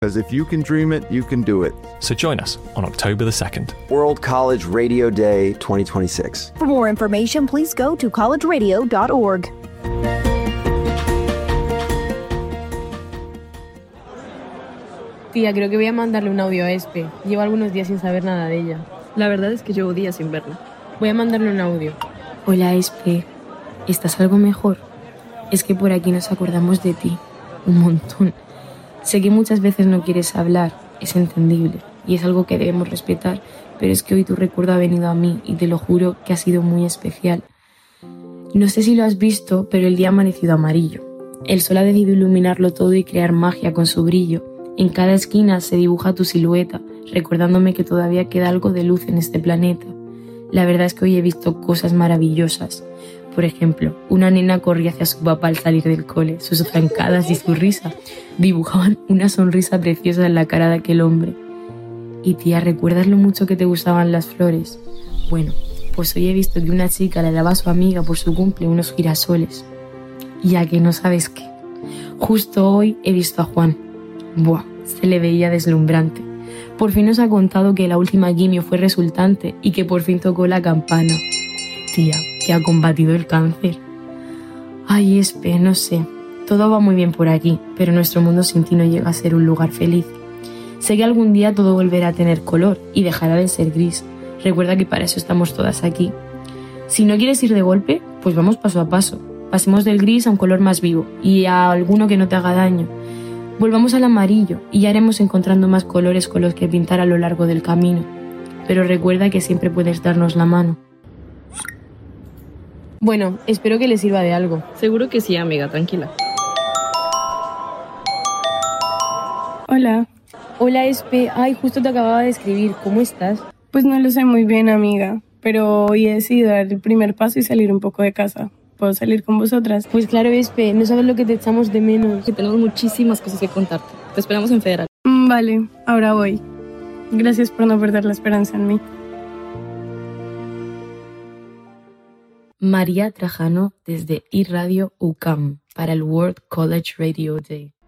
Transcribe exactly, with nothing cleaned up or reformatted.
Because if you can dream it, you can do it. So join us on October the second. World College Radio Day twenty twenty-six. For more information, please go to college radio dot org. Tía, creo que voy a mandarle un audio a Espe. Llevo algunos días sin saber nada de ella. La verdad es que llevo días sin verla. Voy a mandarle un audio. Hola, Espe. ¿Estás algo mejor? Es que por aquí nos acordamos de ti. Un montón. Sé que muchas veces no quieres hablar, es entendible, y es algo que debemos respetar, pero es que hoy tu recuerdo ha venido a mí y te lo juro que ha sido muy especial. No sé si lo has visto, pero el día ha amanecido amarillo. El sol ha decidido iluminarlo todo y crear magia con su brillo. En cada esquina se dibuja tu silueta, recordándome que todavía queda algo de luz en este planeta. La verdad es que hoy he visto cosas maravillosas. Por ejemplo, una nena corría hacia su papá al salir del cole. Sus zancadas y su risa dibujaban una sonrisa preciosa en la cara de aquel hombre. Y tía, ¿recuerdas lo mucho que te gustaban las flores? Bueno, pues hoy he visto que una chica le daba a su amiga por su cumple unos girasoles. Y a que no sabes qué. Justo hoy he visto a Juan. Buah, se le veía deslumbrante. Por fin nos ha contado que la última quimio fue resultante y que por fin tocó la campana. Tía, que ha combatido el cáncer. Ay, Espe, no sé. Todo va muy bien por aquí, pero nuestro mundo sin ti no llega a ser un lugar feliz. Sé que algún día todo volverá a tener color y dejará de ser gris. Recuerda que para eso estamos todas aquí. Si no quieres ir de golpe, pues vamos paso a paso. Pasemos del gris a un color más vivo y a alguno que no te haga daño. Volvamos al amarillo y ya iremos encontrando más colores con los que pintar a lo largo del camino. Pero recuerda que siempre puedes darnos la mano. Bueno, espero que le sirva de algo. Seguro que sí, amiga, tranquila. Hola. Hola, Espe. Ay, justo te acababa de escribir. ¿Cómo estás? Pues no lo sé muy bien, amiga, pero hoy he decidido dar el primer paso y salir un poco de casa. ¿Puedo salir con vosotras? Pues claro, Espe, no sabes lo que te echamos de menos. Que tenemos muchísimas cosas que contarte. Te esperamos en Federal. Mm, vale, ahora voy. Gracias por no perder la esperanza en mí. María Trajano desde iRadio U C A M para el World College Radio Day.